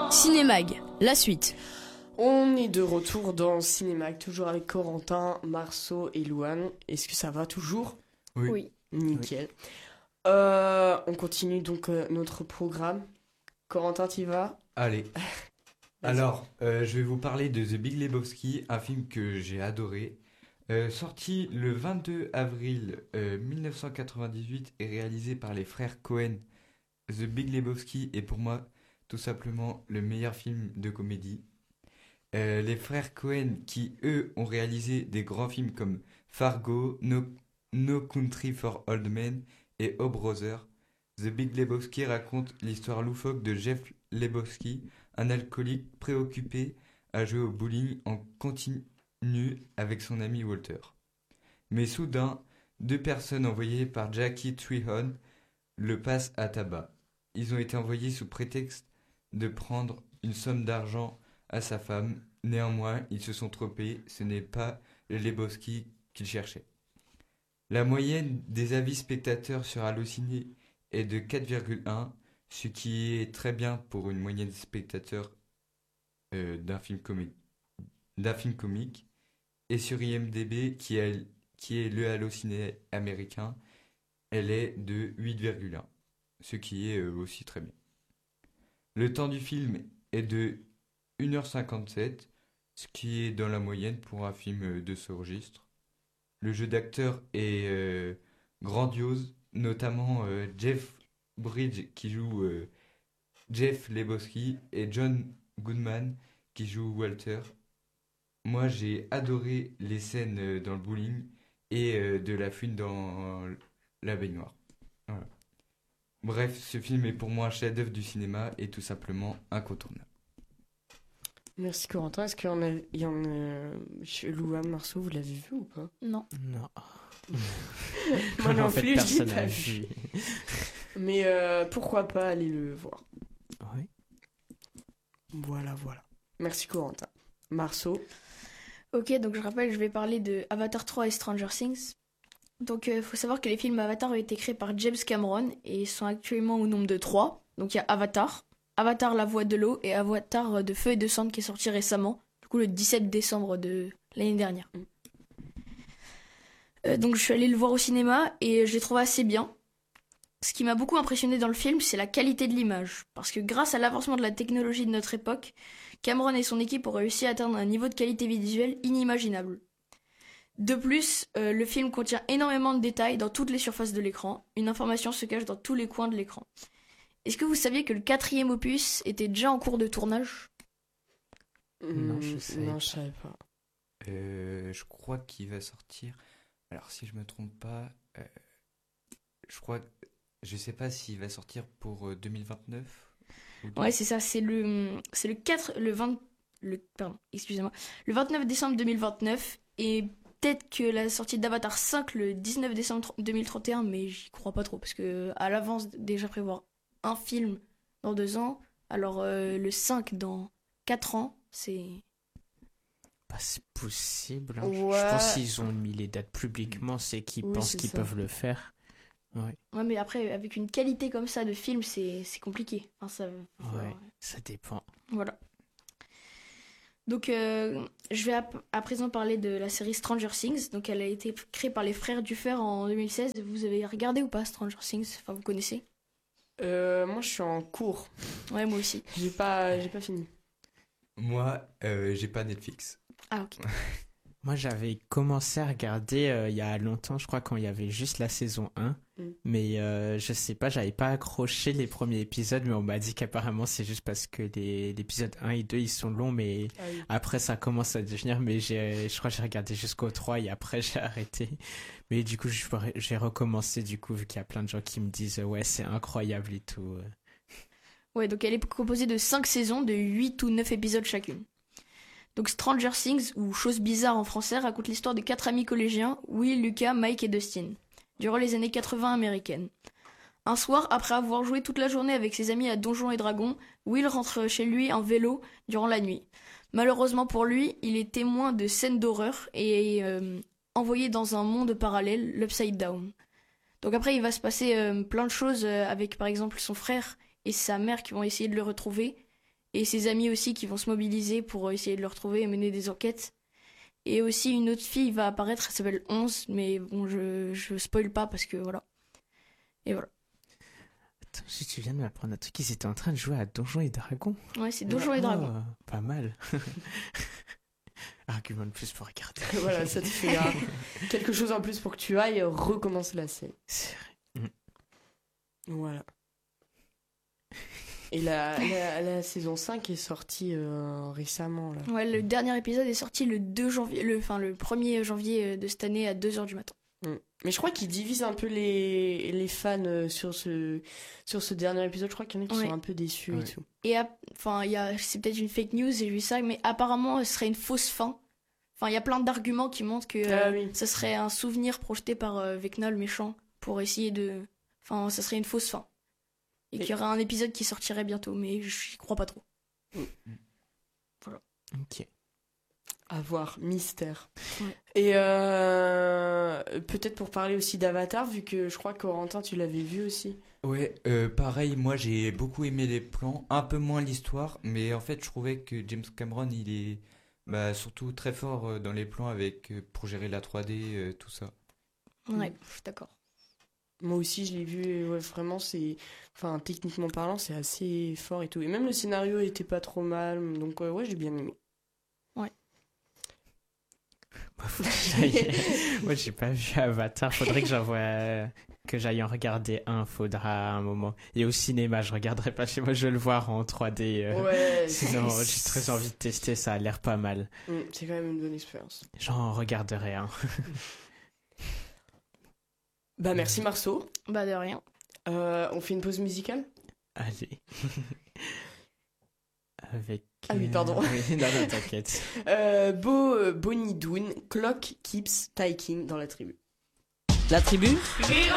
Cinémag, la suite. On est de retour dans Cinémag, toujours avec Corentin, Marceau et Louane. Est-ce que ça va toujours ? Oui. Nickel. On continue donc notre programme. Corentin, t'y vas ? Allez. Vas-y. Alors, je vais vous parler de The Big Lebowski, un film que j'ai adoré. Sorti le 22 avril 1998 et réalisé par les frères Coen, The Big Lebowski est pour moi tout simplement le meilleur film de comédie. Les frères Coen qui, eux, ont réalisé des grands films comme Fargo, No Country for Old Men et Oh Brother. The Big Lebowski raconte l'histoire loufoque de Jeff Lebowski, un alcoolique préoccupé à jouer au bowling en continu avec son ami Walter. Mais soudain, deux personnes envoyées par Jackie Treehorn le passent à tabac. Ils ont été envoyés sous prétexte de prendre une somme d'argent à sa femme. Néanmoins, ils se sont trompés, ce n'est pas le Lebowski qu'ils cherchaient. La moyenne des avis spectateurs sur Allociné est de 4,1, ce qui est très bien pour une moyenne de spectateurs d'un film comique. Et sur IMDb, qui est le Allociné américain, elle est de 8,1, ce qui est aussi très bien. Le temps du film est de 1h57, ce qui est dans la moyenne pour un film de ce registre. Le jeu d'acteur est grandiose, notamment Jeff Bridges qui joue Jeff Lebowski et John Goodman qui joue Walter. Moi, j'ai adoré les scènes dans le bowling et de la fuite dans la baignoire. Voilà. Bref, ce film est pour moi un chef-d'œuvre du cinéma et tout simplement incontournable. Merci Corentin. Est-ce qu'il y en a chez Louane, Marceau, vous l'avez vu ou pas ? Non. Non. Moi non En fait, plus, je l'ai personne pas n'a vu. vu. Mais pourquoi pas aller le voir ? Oui. Voilà. Merci Corentin. Marceau. Ok, donc je rappelle, je vais parler de Avatar 3 et Stranger Things. Donc faut savoir que les films Avatar ont été créés par James Cameron et sont actuellement au nombre de 3. Donc il y a Avatar, Avatar la voix de l'eau et Avatar de feu et de cendre qui est sorti récemment, du coup le 17 décembre de l'année dernière. Donc je suis allée le voir au cinéma et je l'ai trouvé assez bien. Ce qui m'a beaucoup impressionné dans le film, c'est la qualité de l'image. Parce que grâce à l'avancement de la technologie de notre époque, Cameron et son équipe ont réussi à atteindre un niveau de qualité visuelle inimaginable. De plus, le film contient énormément de détails dans toutes les surfaces de l'écran. Une information se cache dans tous les coins de l'écran. Est-ce que vous saviez que le 4e opus était déjà en cours de tournage ? Non, je savais Non, pas. je savais pas. Je crois qu'il va sortir. Alors, si je me trompe pas, je sais pas s'il va sortir pour 2029. Ouais, c'est ça, c'est le 29 décembre 2029 et peut-être que la sortie d'Avatar 5 le 19 décembre 2031, mais j'y crois pas trop parce que à l'avance déjà prévoir un film dans 2 ans, alors le 5 dans 4 ans, c'est... Bah, c'est possible. Ouais. Je pense qu'ils ont mis les dates publiquement, c'est qu'ils Oui, pensent c'est qu'ils ça. peuvent le faire. Ouais, Ouais, mais après, avec une qualité comme ça de film, c'est compliqué. Enfin, ça, ouais, ça dépend. voilà. Donc, je vais à présent parler de la série Stranger Things. Donc, elle a été créée par les frères Duffer en 2016. Vous avez regardé ou pas Stranger Things ? Enfin, vous connaissez ? Moi, je suis en cours. Ouais, moi aussi. J'ai pas fini. Moi, j'ai pas Netflix. Ah, ok. Moi, j'avais commencé à regarder il y a longtemps, je crois, quand il y avait juste la saison 1. Mais je sais pas, j'avais pas accroché les premiers épisodes, mais on m'a dit qu'apparemment c'est juste parce que l'épisode 1 et 2 ils sont longs, mais Ah oui. après ça commence à devenir. Mais je crois que j'ai regardé jusqu'au 3 et après j'ai arrêté. Mais du coup, j'ai recommencé, du coup, vu qu'il y a plein de gens qui me disent ouais, c'est incroyable et tout. Ouais, donc elle est composée de 5 saisons de 8 ou 9 épisodes chacune. Donc Stranger Things, ou Choses bizarres en français, raconte l'histoire de 4 amis collégiens, Will, Lucas, Mike et Dustin, durant les années 80 américaines. Un soir, après avoir joué toute la journée avec ses amis à Donjons et Dragons, Will rentre chez lui en vélo durant la nuit. Malheureusement pour lui, il est témoin de scènes d'horreur et est envoyé dans un monde parallèle, l'Upside Down. Donc après, il va se passer plein de choses avec par exemple son frère et sa mère qui vont essayer de le retrouver. et ses amis aussi qui vont se mobiliser pour essayer de le retrouver et mener des enquêtes. Et aussi une autre fille va apparaître, elle s'appelle 11, mais bon, je spoil pas parce que voilà. Et voilà. Attends, tu viens de m'apprendre un truc, ils étaient en train de jouer à Donjons et Dragons. Ouais, c'est Donjons et Dragons. Pas mal. Argument de plus pour regarder. Voilà, ça te fait quelque chose en plus pour que tu ailles recommencer la série. C'est vrai. Voilà. Et la saison 5 est sortie récemment. Là. Ouais, le dernier épisode est sorti le 2 janvier, le 1er janvier de cette année à 2h du matin. Mais je crois qu'ils divisent un peu les fans sur ce dernier épisode. Je crois qu'il y en a qui sont un peu déçus et tout. Et c'est peut-être une fake news, j'ai vu ça, mais apparemment ce serait une fausse fin. Enfin, il y a plein d'arguments qui montrent que ce serait un souvenir projeté par Vecna le méchant pour essayer de... Enfin, ça serait une fausse fin. Et qu'il y aurait un épisode qui sortirait bientôt, mais j'y crois pas trop. Voilà. Ok. À voir, mystère. Ouais. Et peut-être pour parler aussi d'Avatar, vu que je crois que Corentin, tu l'avais vu aussi. Ouais, pareil, moi j'ai beaucoup aimé les plans, un peu moins l'histoire, mais en fait je trouvais que James Cameron il est surtout très fort dans les plans pour gérer la 3D, tout ça. Ouais, je suis d'accord. Moi aussi je l'ai vu, et vraiment techniquement parlant c'est assez fort et tout. Et même le scénario était pas trop mal, donc j'ai bien aimé. Ouais. Moi j'ai pas vu Avatar, faudrait que j'aille en regarder un, faudra un moment. Et au cinéma, je regarderai pas chez moi, je veux le voir en 3D. Sinon, j'ai très envie de tester, ça a l'air pas mal. C'est quand même une bonne expérience. J'en regarderai un. Merci Marceau. De rien. On fait une pause musicale ? Allez. Avec... Ah oui, pardon. Non, t'inquiète. Bonnie Doon, Clock Keeps Ticking dans la tribu. La tribu ? Vivons